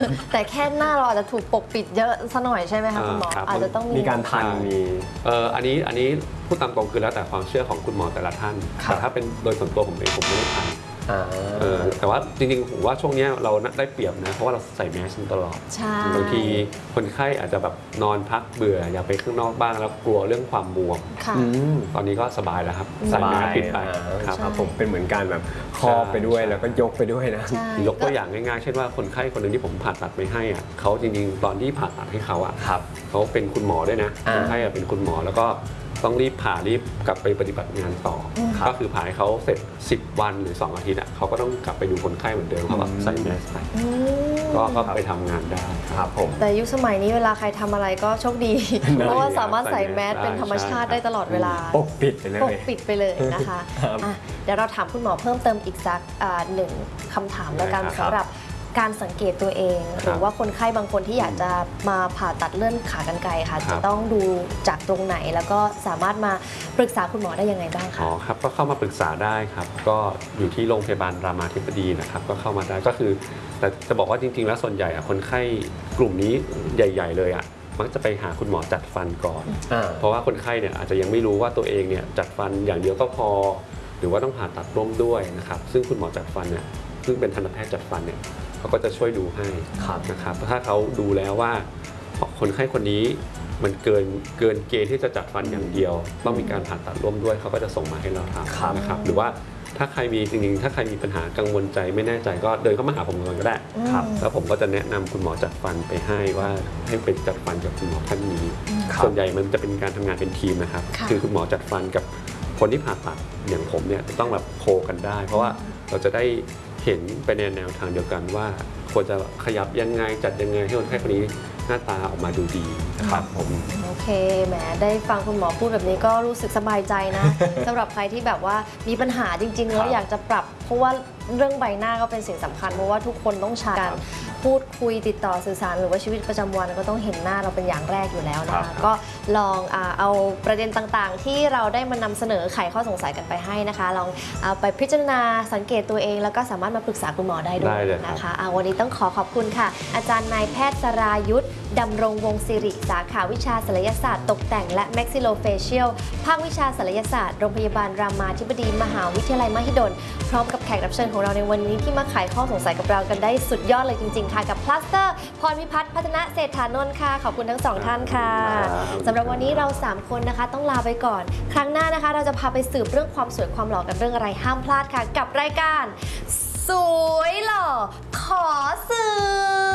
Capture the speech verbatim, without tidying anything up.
แต่แค่หน้าเราอาจจะถูกปกปิดเยอะซะหน่อยใช่ไหมคะคุณหมออาจจะต้องมีการพันมีเอ่ออันนี้อันนี้พูดตามตรงคือแล้วแต่ความเชื่อของคุณหมอแต่ละท่านแต่ถ้าเป็นโดยส่วนตัวผมเองผมไม่ได้พันเออแต่ว่าจริงๆผมว่าช่วงนี้เราได้เปรียบนะเพราะว่าเราใส่แมสตลอดบางทีคนไข้อาจจะแบบนอนพักเบื่ออยากไปข้างนอกบ้างแล้วกลัวเรื่องความบวมตอนนี้ก็สบายแล้วครับใส่แมสปิดไปครับผมเป็นเหมือนการแบบครอบไปด้วยแล้วก็ยกไปด้วยนะยกตัวอย่างง่ายๆเช่นว่าคนไข้คนหนึ่งที่ผมผ่าตัดไปให้อ่ะเขาจริงๆตอนที่ผ่าตัดให้เขาอ่ะเขาเป็นคุณหมอด้วยนะคนไข้เป็นคุณหมอแล้วก็ต้องรีบผ่ารีบกลับไปปฏิบัติงานต่อก็คือผ่าให้เขาเสร็จสิบวันหรือสองอาทิตย์อ่ะเขาก็ต้องกลับไปดูคนไข้เหมือนเดิมเขาก็ใส่แมสไปก็ก็ไปทำงานได้ครับผมแต่ยุคสมัยนี้เวลาใครทำอะไรก็โชคดีเพราะว่าสามารถใส่แมสเป็นธรรมชาติได้ตลอดเวลาปกปิดไปเลยปกปิดไปเลยนะคะเดี๋ยวเราถามคุณหมอเพิ่มเติมอีกสักหนึ่งคำถามแล้วกันสำหรับการสังเกตตัวเองหรือว่าคนไข้บางคนที่อยากจะมาผ่าตัดเลื่อนขากรรไกรค่ะจะต้องดูจากตรงไหนแล้วก็สามารถมาปรึกษาคุณหมอได้ยังไงบ้างคะอ๋อครับก็เข้ามาปรึกษาได้ครับก็อยู่ที่โรงพยาบาลรามาธิบดีนะครับก็เข้ามาได้ก็คือแต่จะบอกว่าจริงๆแล้วส่วนใหญ่คนไข้กลุ่มนี้ใหญ่ๆเลยอ่ะมักจะไปหาคุณหมอจัดฟันก่อนเพราะว่าคนไข้เนี่ยอาจจะยังไม่รู้ว่าตัวเองเนี่ยจัดฟันอย่างเดียวก็พอหรือว่าต้องผ่าตัดร่วมด้วยนะครับซึ่งคุณหมอจัดฟันเนี่ยซึ่งเป็นทันตแพทย์จัดฟันเนี่ยเขาก็จะช่วยดูให้นะครับถ้าเขาดูแล้วว่าคนไข้คนนี้มันเกินเกินเกณฑ์ที่จะจัดฟันอย่างเดียวต้องมีการผ่าตัดร่วมด้วยเขาก็จะส่งมาให้เราทำนะครับหรือว่าถ้าใครมีจริงๆถ้าใครมีปัญหากังวลใจไม่แน่ใจก็เดินเข้ามาหาผมก่อนก็ได้แล้วผมก็จะแนะนำคุณหมอจัดฟันไปให้ว่าให้ไปจัดฟันกับคุณหมอท่านนี้ส่วนใหญ่มันจะเป็นการทำงานเป็นทีมนะครับคือคุณหมอจัดฟันกับคนที่ผ่าตัดอย่างผมเนี่ยต้องแบบโคกันได้เพราะว่าเราจะได้เห็นไปในแนวทางเดียวกันว่าควรจะขยับยังไงจัดยังไงให้คนไข้คนนี้หน้าตาออกมาดูดีครับผมโอเคแหมได้ฟังคุณหมอพูดแบบนี้ก็รู้สึกสบายใจนะสำหรับใครที่แบบว่ามีปัญหาจริงๆแล้วอยากจะปรับเพราะว่าเรื่องใบหน้าก็เป็นสิ่งสำคัญเพราะว่าทุกคนต้องใช้การพูดคุยติดต่อสื่อสารหรือว่าชีวิตประจำวันก็ต้องเห็นหน้าเราเป็นอย่างแรกอยู่แล้วนะคะก็ลองเอาประเด็นต่างๆที่เราได้มานำเสนอไขข้อสงสัยกันไปให้นะคะลองเอาไปพิจารณาสังเกตตัวเองแล้วก็สามารถมาปรึกษาคุณหมอได้ด้วยนะคะวันนี้ต้องขอขอบคุณค่ะอาจารย์นายแพทย์สรายุทธดำรงวงศ์ศิริสาขาวิชาศัลยศาสตร์ตกแต่งและ Maxillofacial ภาควิชาศัลยศาสตร์โรงพยาบาลรามาธิบดีมหาวิทยาลัยมหิดลพร้อมกับแขกรับเชิญของเราในวันนี้ที่มาไขข้อสงสัยกับเรากันได้สุดยอดเลยจริงๆค่ะกับพลาสเตอร์พรพิพัฒน์พัฒนเศรษฐานนท์ค่ะขอบคุณทั้งสองท่านค่ะสำหรับวันนี้เราสามคนนะคะต้องลาไปก่อนครั้งหน้านะคะเราจะพาไปสืบเรื่องความสวยความหล่อกันเรื่องอะไรห้ามพลาดค่ะกับรายการสวยหล่อขอสืบ